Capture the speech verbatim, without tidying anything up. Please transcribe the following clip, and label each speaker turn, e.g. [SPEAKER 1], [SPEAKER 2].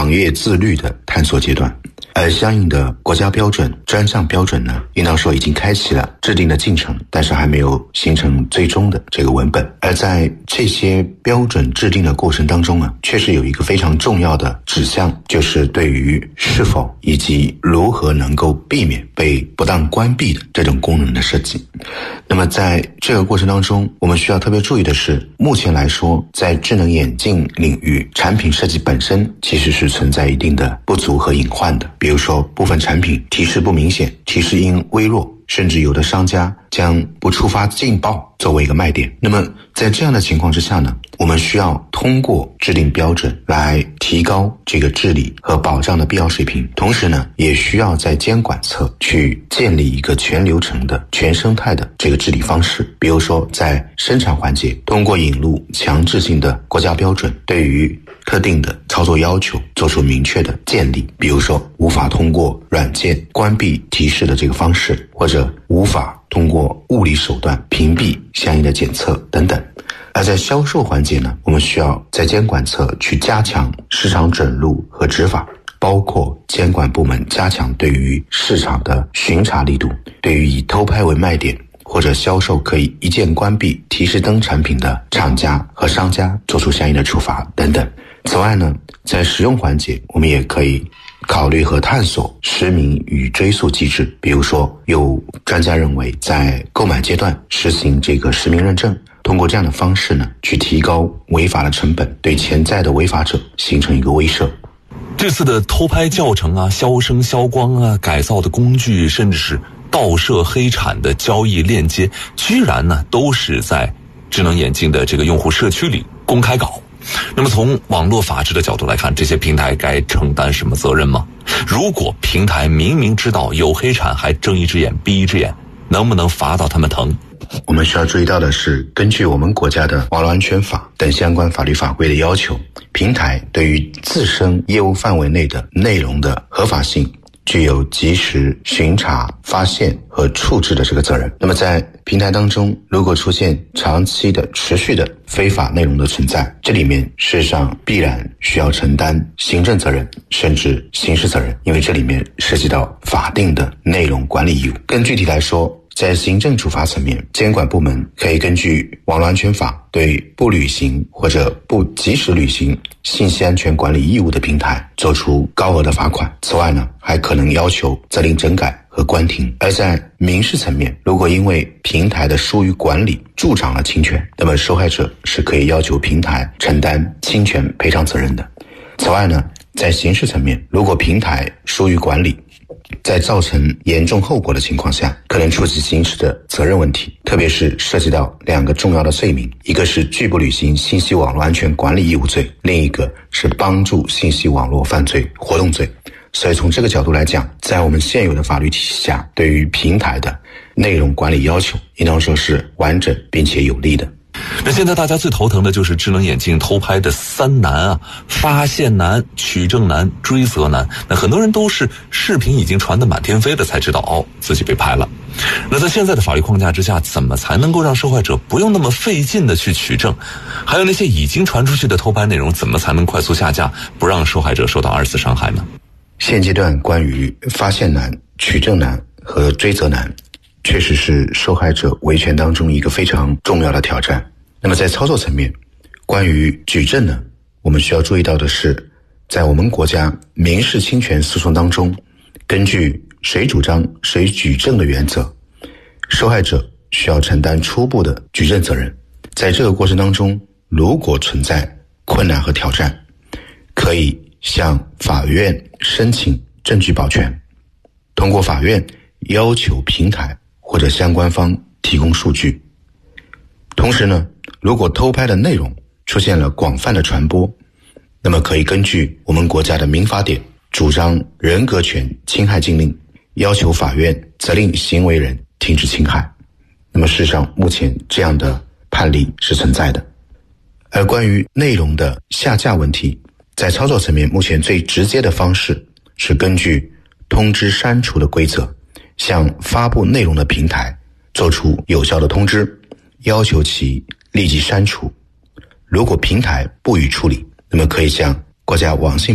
[SPEAKER 1] 网页自律的探索阶段。而相应的国家标准、专项标准呢，应当说已经开启了制定的进程，但是还没有形成最终的这个文本。而在这些标准制定的过程当中呢，确实有一个非常重要的指向，就是对于是否以及如何能够避免被不当关闭的这种功能的设计。那么在这个过程当中，我们需要特别注意的是，目前来说，在智能眼镜领域，产品设计本身其实是存在一定的不足和隐患的。比如说，部分产品提示不明显，提示音微弱，甚至有的商家将不触发劲爆作为一个卖点。那么在这样的情况之下呢，我们需要通过制定标准来提高这个治理和保障的必要水平，同时呢，也需要在监管侧去建立一个全流程的全生态的这个治理方式。比如说在生产环节，通过引入强制性的国家标准，对于特定的操作要求做出明确的建立，比如说无法通过软件关闭提示的这个方式，或者无法通过物理手段屏蔽相应的检测等等。而在销售环节呢，我们需要在监管侧去加强市场准入和执法，包括监管部门加强对于市场的巡查力度，对于以偷拍为卖点或者销售可以一键关闭提示灯产品的厂家和商家做出相应的处罚等等。此外呢，在使用环节，我们也可以考虑和探索实名与追溯机制。比如说，有专家认为在购买阶段实行这个实名认证，通过这样的方式呢，去提高违法的成本，对潜在的违法者形成一个威慑。
[SPEAKER 2] 这次的偷拍教程啊、消声消光啊、改造的工具，甚至是盗摄黑产的交易链接，居然呢都是在智能眼镜的这个用户社区里公开搞。那么从网络法治的角度来看，这些平台该承担什么责任吗？如果平台明明知道有黑产还睁一只眼闭一只眼，能不能罚到他们疼？
[SPEAKER 1] 我们需要注意到的是，根据我们国家的网络安全法等相关法律法规的要求，平台对于自身业务范围内的内容的合法性具有及时巡查、发现和处置的这个责任。那么在平台当中，如果出现长期的、持续的非法内容的存在，这里面事实上必然需要承担行政责任，甚至刑事责任，因为这里面涉及到法定的内容管理义务。更具体来说，在行政处罚层面，监管部门可以根据网络安全法对不履行或者不及时履行信息安全管理义务的平台做出高额的罚款。此外呢，还可能要求责令整改和关停。而在民事层面，如果因为平台的疏于管理助长了侵权，那么受害者是可以要求平台承担侵权赔偿责任的。此外呢，在刑事层面，如果平台疏于管理，在造成严重后果的情况下，可能触及刑事的责任问题，特别是涉及到两个重要的罪名，一个是拒不履行信息网络安全管理义务罪，另一个是帮助信息网络犯罪活动罪。所以从这个角度来讲，在我们现有的法律体系下，对于平台的内容管理要求应当说是完整并且有力的。
[SPEAKER 2] 那现在大家最头疼的就是智能眼镜偷拍的三难啊：发现难、取证难、追责难。那很多人都是视频已经传得满天飞了才知道哦自己被拍了。那在现在的法律框架之下，怎么才能够让受害者不用那么费劲的去取证？还有那些已经传出去的偷拍内容，怎么才能快速下架，不让受害者受到二次伤害呢？
[SPEAKER 1] 现阶段关于发现难、取证难和追责难，确实是受害者维权当中一个非常重要的挑战。那么在操作层面，关于举证呢，我们需要注意到的是，在我们国家民事侵权诉讼当中，根据谁主张谁举证的原则，受害者需要承担初步的举证责任。在这个过程当中，如果存在困难和挑战，可以向法院申请证据保全，通过法院要求平台或者相关方提供数据。同时呢，如果偷拍的内容出现了广泛的传播，那么可以根据我们国家的民法典主张人格权侵害禁令，要求法院责令行为人停止侵害。那么事实上目前这样的判例是存在的。而关于内容的下架问题，在操作层面目前最直接的方式是根据通知删除的规则，向发布内容的平台做出有效的通知，要求其立即删除。如果平台不予处理，那么可以向国家网信